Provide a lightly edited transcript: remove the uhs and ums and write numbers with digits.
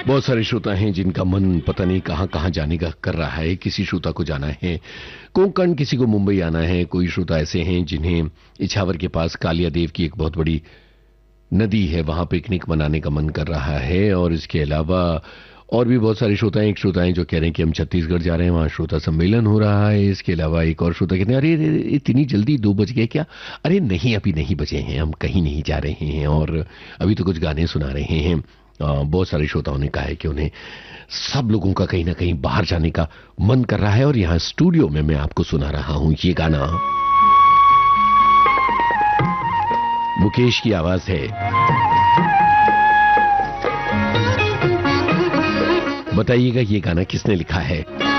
बहुत सारे श्रोता हैं जिनका मन पता नहीं कहां कहां जाने का कर रहा है। किसी श्रोता को जाना है कोंकण, किसी को मुंबई आना है। कोई श्रोता ऐसे हैं जिन्हें इछावर के पास कालिया देव की एक बहुत बड़ी नदी है, वहां पिकनिक मनाने का मन कर रहा है। और इसके अलावा और भी बहुत सारे श्रोता हैं। एक श्रोता हैं जो कह रहे हैं कि हम छत्तीसगढ़ जा रहे हैं, वहां श्रोता सम्मेलन हो रहा है। इसके अलावा एक और श्रोता कहते हैं अरे अरे, इतनी जल्दी 2 बज गए क्या? अरे नहीं, अभी नहीं बजे हैं, हम कहीं नहीं जा रहे हैं और अभी तो कुछ गाने सुना रहे हैं। बहुत सारे श्रोताओं ने कहा है कि उन्हें सब लोगों का कहीं ना कहीं बाहर जाने का मन कर रहा है। और यहाँ स्टूडियो में मैं आपको सुना रहा हूं ये गाना, मुकेश की आवाज है। बताइएगा ये गाना किसने लिखा है।